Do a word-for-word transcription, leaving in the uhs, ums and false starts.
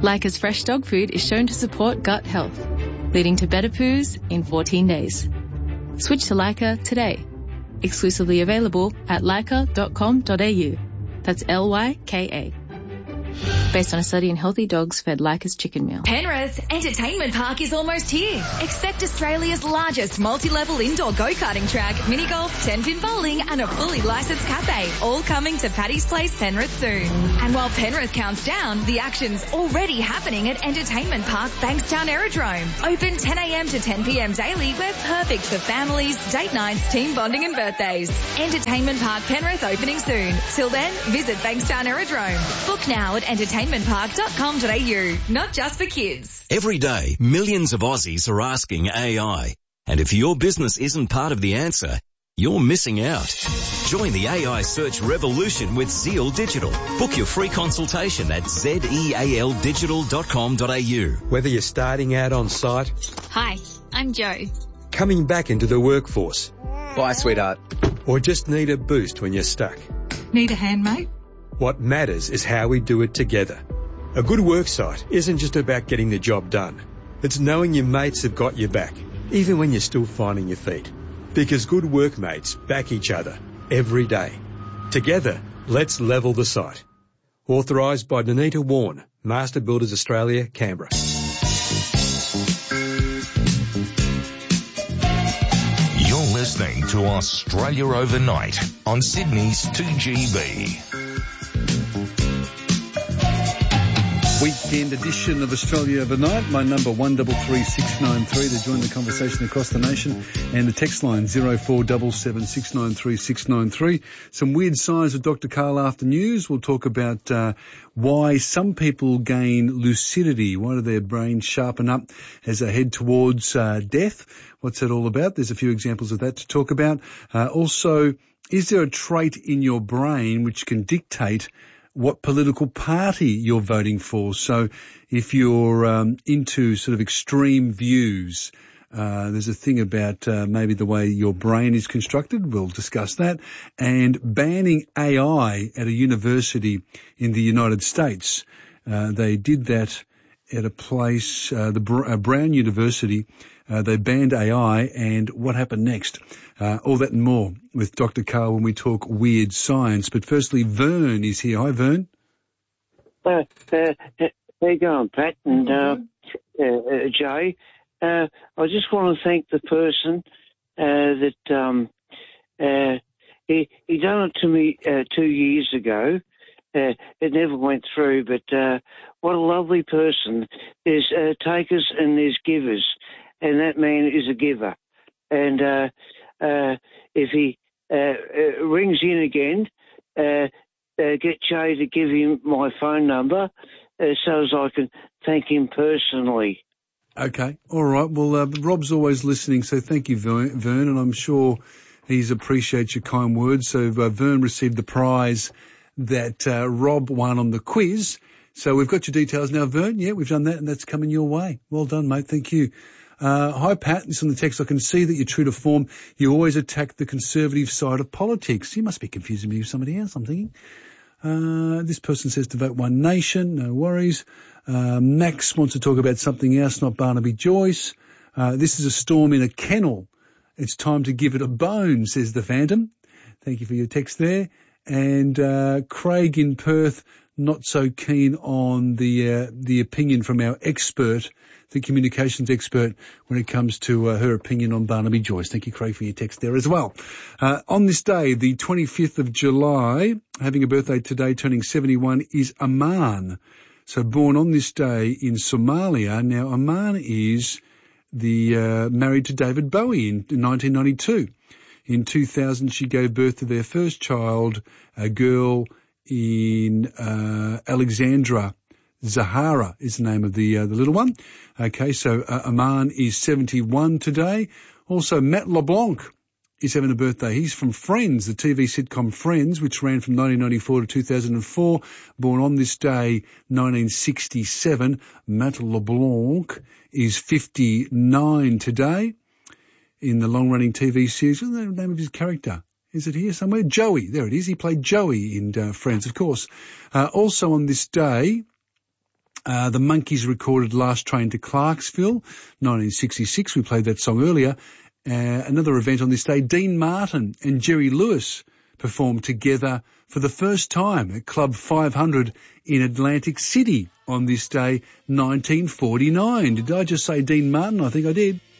Leica's fresh dog food is shown to support gut health, leading to better poos in fourteen days. Switch to Leica today. Exclusively available at leica dot com dot a u. That's L Y K A. Based on a study in healthy dogs fed Leica's chicken meal. Penrith Entertainment Park is almost here. Expect Australia's largest multi-level indoor go-karting track, mini golf, ten-pin bowling and a fully licensed cafe, all coming to Paddy's Place, Penrith soon. And while Penrith counts down, the action's already happening at Entertainment Park Bankstown Aerodrome. Open ten a m to ten p m daily. We're perfect for families, date nights, team bonding and birthdays. Entertainment Park Penrith opening soon. Till then, visit Bankstown Aerodrome. Book now at entertainment park dot com dot a u. Not just for kids. Every day, millions of Aussies are asking A I. And if your business isn't part of the answer, you're missing out. Join the A I search revolution with Zeal Digital. Book your free consultation at zeal digital dot com dot a u. Whether you're starting out on site, Hi, I'm Joe. coming back into the workforce, Bye, sweetheart. or just need a boost when you're stuck, Need a hand, mate? what matters is how we do it together. A good worksite isn't just about getting the job done. It's knowing your mates have got your back, even when you're still finding your feet. Because good workmates back each other every day. Together, let's level the site. Authorised by Danita Warren, Master Builders Australia, Canberra. You're listening to Australia Overnight on Sydney's two G B. Weekend edition of Australia Overnight. My number one double three six nine three to join the conversation across the nation, and the text line zero four seven seven six nine three six nine three. Some weird signs with Doctor Karl after news. We'll talk about uh, why some people gain lucidity. Why do their brains sharpen up as they head towards uh, death? What's that all about? There's a few examples of that to talk about. Uh, also, is there a trait in your brain which can dictate what political party you're voting for? So if you're um, into sort of extreme views, uh, there's a thing about uh, maybe the way your brain is constructed. We'll discuss that. And banning A I at a university in the United States. Uh, they did that at a place, uh, the Br- uh, Brown University. Uh, they banned A I, and what happened next? Uh, all that and more with Doctor Karl when we talk weird science. But firstly, Vern is here. Hi, Vern. Uh, uh, how you going, Pat and uh, uh, uh, Jay? Uh, I just want to thank the person uh, that um, uh, he he done it to me uh, two years ago. Uh, it never went through, but uh, what a lovely person. There's uh, takers and there's givers, and that man is a giver. And uh, uh, if he uh, uh, rings in again, uh, uh, get Jay to give him my phone number uh, so as I can thank him personally. Okay, all right. Well, uh, Rob's always listening, so thank you, Vern, Vern and I'm sure he's appreciates your kind words. So uh, Vern received the prize that uh, Rob won on the quiz. So we've got your details now, Vern. Yeah, we've done that, and that's coming your way. Well done, mate. Thank you. Uh, hi, Pat. This on the text. I can see that you're true to form. You always attack the conservative side of politics. You must be confusing me with somebody else, I'm thinking. Uh, this person says to vote One Nation. No worries. Uh, Max wants to talk about something else, not Barnaby Joyce. Uh, this is a storm in a kennel. It's time to give it a bone, says the Phantom. Thank you for your text there. And uh, Craig in Perth, not so keen on the uh, the opinion from our expert, the communications expert, when it comes to uh, her opinion on Barnaby Joyce. Thank you, Craig, for your text there as well. Uh, on this day, the twenty-fifth of July, having a birthday today, turning seventy-one, is Aman. So born on this day in Somalia. Now, Aman is the uh, married to David Bowie in, in nineteen ninety-two. In two thousand, she gave birth to their first child, a girl in uh, Alexandra. Zahara is the name of the uh, the little one. Okay, so uh, Aman is seventy-one today. Also, Matt LeBlanc is having a birthday. He's from Friends, the T V sitcom Friends, which ran from nineteen ninety-four to two thousand four. Born on this day, nineteen sixty-seven. Matt LeBlanc is fifty-nine today. In the long-running T V series, what's the name of his character? Is it here somewhere? Joey. There it is. He played Joey in uh, Friends, of course. Uh, also on this day, Uh, the Monkees recorded Last Train to Clarksville, nineteen sixty-six. We played that song earlier. Uh, another event on this day, Dean Martin and Jerry Lewis performed together for the first time at Club five hundred in Atlantic City on this day, nineteen forty-nine. Did I just say Dean Martin? I think I did.